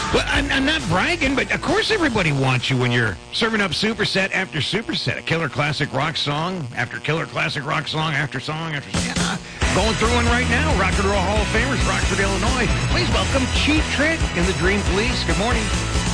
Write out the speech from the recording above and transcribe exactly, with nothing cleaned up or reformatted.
Well, I'm, I'm not bragging, but of course everybody wants you when you're serving up superset after superset. A killer classic rock song after killer classic rock song after song after song. Yeah. Going through one right now. Rock and Roll Hall of Famers, Rockford, Illinois. Please welcome Cheap Trick and the Dream Police. Good morning.